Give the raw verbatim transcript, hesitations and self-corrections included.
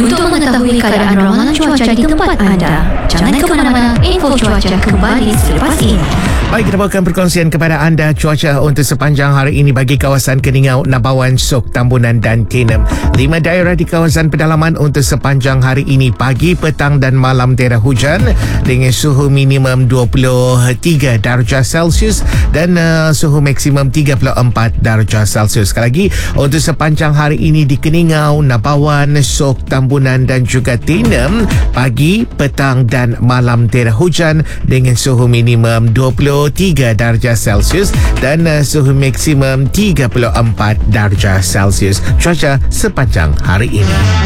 Untuk mengetahui keadaan ramalan cuaca di tempat anda, jangan ke mana-mana. Info cuaca kembali selepas ini. Baik, kita bawakan perkongsian kepada anda cuaca untuk sepanjang hari ini bagi kawasan Keningau, Nabawan, Sok, Tambunan dan Tenem. Lima daerah di kawasan pedalaman untuk sepanjang hari ini, pagi, petang dan malam daerah hujan dengan suhu minimum dua puluh tiga darjah Celsius dan uh, suhu maksimum tiga puluh empat darjah Celsius. Sekali lagi, untuk sepanjang hari ini di Keningau, Nabawan, Sok, Tambunan dan juga Tenem, pagi, petang dan malam daerah hujan dengan suhu minimum dua puluh tiga darjah Celsius dan uh, suhu maksimum tiga puluh empat darjah Celsius. Cuaca sepanjang hari ini.